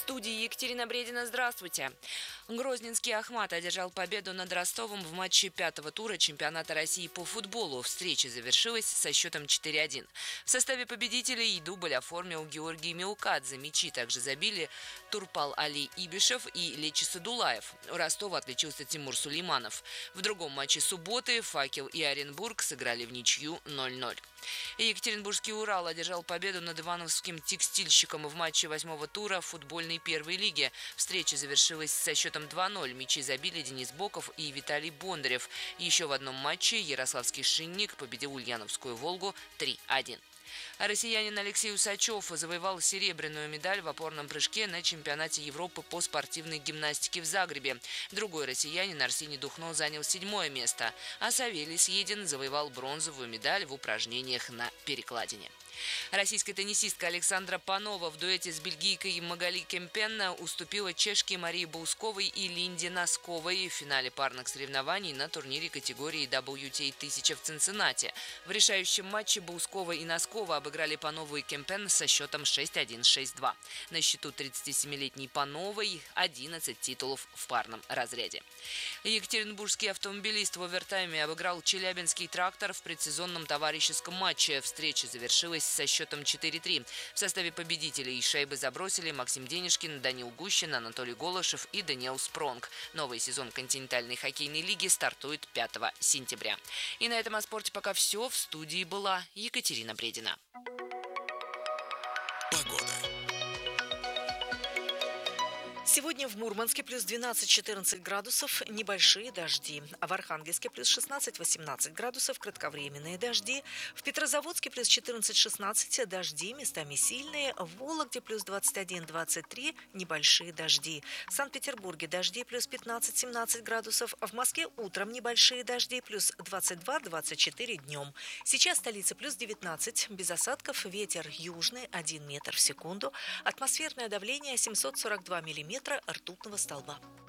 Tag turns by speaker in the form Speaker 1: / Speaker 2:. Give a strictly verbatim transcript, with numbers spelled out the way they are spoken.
Speaker 1: студии Екатерина Бредина. Здравствуйте. Грозненский «Ахмат» одержал победу над Ростовом в матче пятого тура чемпионата России по футболу. Встреча завершилась со счетом четыре один. В составе победителей дубль оформил Георгий Меукадзе. Мячи также забили Турпал Али Ибишев и Лечи Садулаев. У Ростова отличился Тимур Сулейманов. В другом матче субботы «Факел» и Оренбург сыграли в ничью ноль ноль. Екатеринбургский «Урал» одержал победу над ивановским «Текстильщиком» в матче восьмого тура футбольной первой лиги. Встреча завершилась со счетом два ноль. Мячи забили Денис Боков и Виталий Бондарев. Еще в одном матче ярославский «Шинник» победил ульяновскую «Волгу» три один. А россиянин Алексей Усачев завоевал серебряную медаль в опорном прыжке на чемпионате Европы по спортивной гимнастике в Загребе. Другой россиянин Арсений Духно занял седьмое место, а Савелий Съедин завоевал бронзовую медаль в упражнениях на перекладине. Российская теннисистка Александра Панова в дуэте с бельгийкой Магали Кемпенна уступила чешке Марии Баусковой и Линде Носковой в финале парных соревнований на турнире категории дабл ю ти эй тысяча в Цинциннати. В решающем матче Баускова и Носкова обыграли Панову и Кемпен со счетом шесть один - шесть два. На счету тридцатисемилетней Пановой одиннадцать титулов в парном разряде. Екатеринбургский автомобилист в овертайме обыграл Челябинский «Трактор» в предсезонном товарищеском матче. Встреча завершилась со счетом четыре три. В составе победителей шайбы забросили Максим Денишкин, Данил Гущин, Анатолий Голышев и Даниэл Спронг. Новый сезон континентальной хоккейной лиги стартует пятого сентября. И на этом о спорте пока все. В студии была Екатерина Бредина.
Speaker 2: Сегодня в Мурманске плюс двенадцать-четырнадцать градусов, небольшие дожди. А в Архангельске плюс шестнадцать-восемнадцать градусов, кратковременные дожди. В Петрозаводске плюс четырнадцать-шестнадцать, дожди, местами сильные. В Вологде плюс двадцать один-двадцать три, небольшие дожди. В Санкт-Петербурге дожди плюс пятнадцать-семнадцать градусов. В Москве утром небольшие дожди плюс двадцать два-двадцать четыре днем. Сейчас столица плюс девятнадцать, без осадков, ветер южный один метр в секунду. Атмосферное давление семьсот сорок два миллиметра ртутного столба.